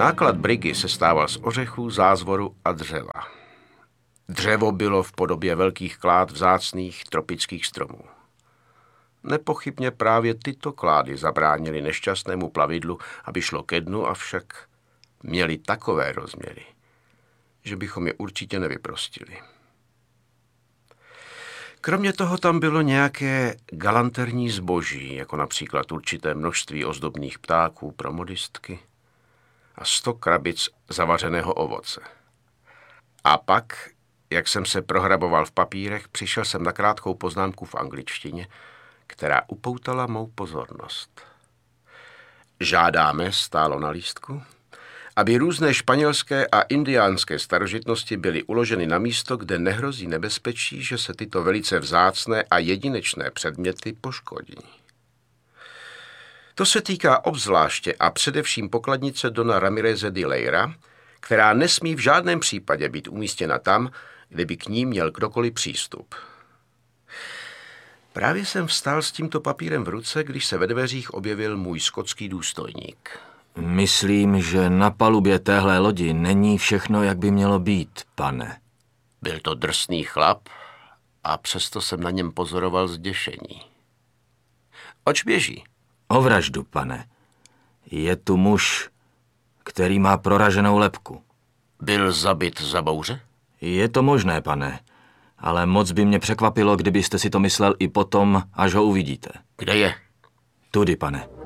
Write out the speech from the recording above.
Náklad brigy sestával z ořechů, zázvoru a dřeva. Dřevo bylo v podobě velkých klád vzácných tropických stromů. Nepochybně právě tyto klády zabránily nešťastnému plavidlu, aby šlo ke dnu, avšak měly takové rozměry, že bychom je určitě nevyprostili. Kromě toho tam bylo nějaké galanterní zboží, jako například určité množství ozdobných ptáků pro modistky a 100 krabic zavařeného ovoce. A pak, jak jsem se prohraboval v papírech, přišel jsem na krátkou poznámku v angličtině, která upoutala mou pozornost. Žádáme, stálo na lístku, aby různé španělské a indiánské starožitnosti byly uloženy na místo, kde nehrozí nebezpečí, že se tyto velice vzácné a jedinečné předměty poškodí. To se týká obzvláště a především pokladnice Dona Ramireze de Leyra, která nesmí v žádném případě být umístěna tam, kde by k ní měl kdokoliv přístup. Právě jsem vstal s tímto papírem v ruce, když se ve dveřích objevil můj skotský důstojník. Myslím, že na palubě téhle lodi není všechno, jak by mělo být, pane. Byl to drsný chlap a přesto jsem na něm pozoroval zděšení. Oč běží? O vraždu, pane. Je tu muž, který má proraženou lebku. Byl zabit za bouře? Je to možné, pane, ale moc by mě překvapilo, kdybyste si to myslel i potom, až ho uvidíte. Kde je? Tudy, pane.